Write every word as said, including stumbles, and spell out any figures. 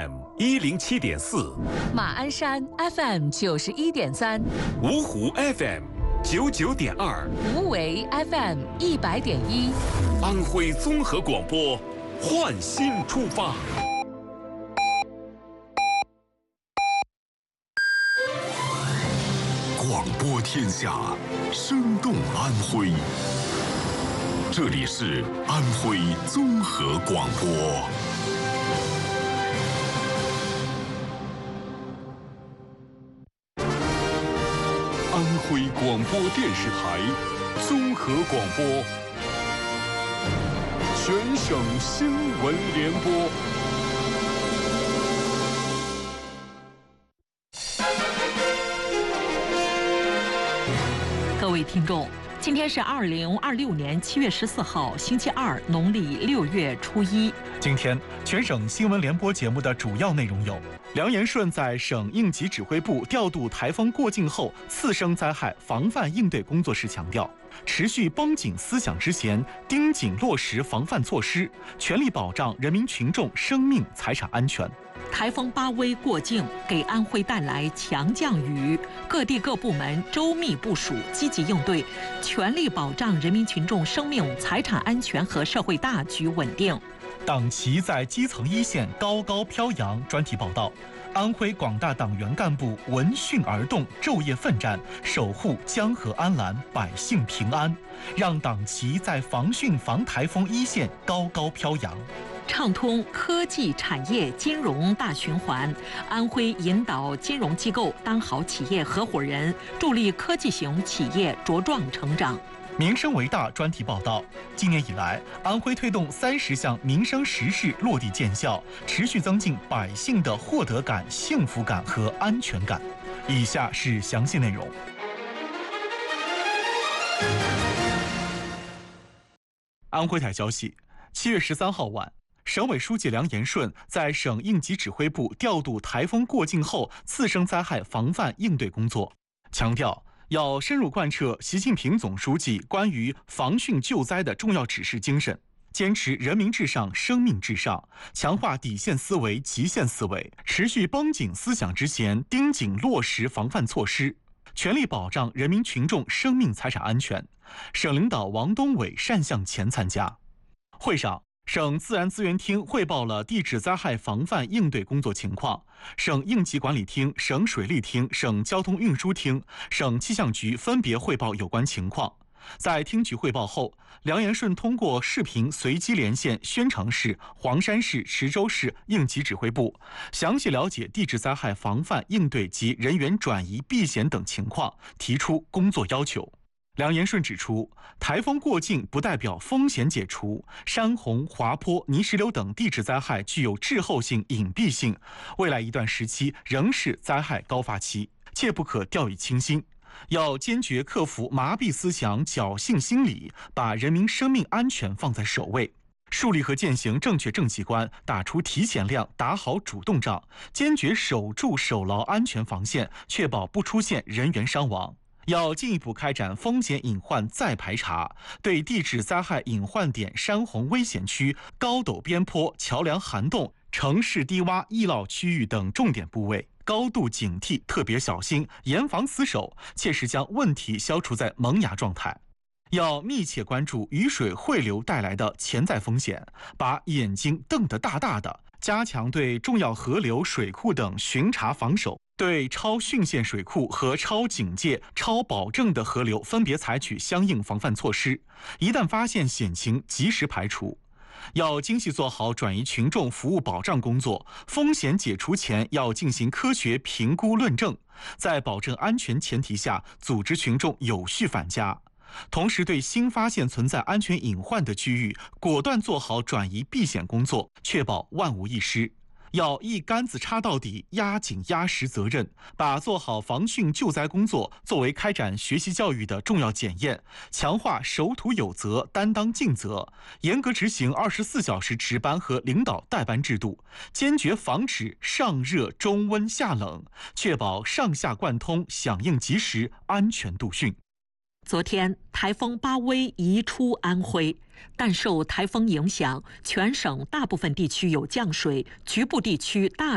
M 一零七点四， 马鞍山 F M 九十一点三， 芜湖 F M 九九点二， 无为 F M 一百点一， 安徽综合广播，焕新出发。 广播天下，生动安徽。这里是安徽综合广播。安徽广播电视台综合广播，全省新闻联播。 各位听众，今天是二零二六年七月十四号，星期二，农历六月初一。 今天全省新闻联播节目的主要内容有：梁延顺在省应急指挥部调度台风过境后次生灾害防范应对工作时强调，持续绷紧思想之弦，盯紧落实防范措施，全力保障人民群众生命财产安全。 台风巴威过境，给安徽带来强降雨，各地各部门周密部署，积极应对，全力保障人民群众生命财产安全和社会大局稳定。 党旗在基层一线高高飘扬。专题报道：安徽广大党员干部闻讯而动，昼夜奋战，守护江河安澜，百姓平安，让党旗在防汛防台风一线高高飘扬。 畅通科技产业金融大循环，安徽引导金融机构当好企业合伙人，助力科技型企业茁壮成长。 民生为大专题报道：今年以来，安徽推动三十项民生实事落地见效，持续增进百姓的获得感、幸福感和安全感。以下是详细内容。安徽台消息，七月十三号晚，省委书记梁延顺在省应急指挥部调度台风过境后次生灾害防范应对工作，强调要深入贯彻习近平总书记关于防汛救灾的重要指示精神，坚持人民至上、生命至上，强化底线思维、极限思维，持续绷紧思想之弦，盯紧落实防范措施，全力保障人民群众生命财产安全。省领导王东伟善向前参加。会上，省自然资源厅汇报了地质灾害防范应对工作情况，省应急管理厅、省水利厅、省交通运输厅、省气象局分别汇报有关情况。在厅局汇报后，梁延顺通过视频随机连线宣城市、黄山市、池州市应急指挥部，详细了解地质灾害防范应对及人员转移避险等情况，提出工作要求。梁延顺指出，台风过境不代表风险解除，山洪、滑坡、泥石流等地质灾害具有滞后性、隐蔽性，未来一段时期仍是灾害高发期，切不可掉以轻心。要坚决克服麻痹思想、侥幸心理，把人民生命安全放在首位，树立和践行正确政绩观，打出提前量，打好主动仗，坚决守住守牢安全防线，确保不出现人员伤亡。要进一步开展风险隐患再排查，对地质灾害隐患点、山洪危险区、高陡边坡、桥梁涵洞、城市低洼易涝区域等重点部位高度警惕，特别小心，严防死守，切实将问题消除在萌芽状态。要密切关注雨水汇流带来的潜在风险，把眼睛瞪得大大的，加强对重要河流、水库等巡查防守，对超汛限水库和超警戒、超保证的河流分别采取相应防范措施，一旦发现险情及时排除。要精细做好转移群众服务保障工作，风险解除前要进行科学评估论证，在保证安全前提下组织群众有序返家。同时，对新发现存在安全隐患的区域，果断做好转移避险工作，确保万无一失。要一竿子插到底，压紧压实责任，把做好防汛救灾工作作为开展学习教育的重要检验，强化守土有责、担当尽责，严格执行二十四小时值班和领导带班制度，坚决防止上热、中温、下冷，确保上下贯通、响应及时、安全度汛。 昨天，台风巴威移出安徽，但受台风影响，全省大部分地区有降水，局部地区大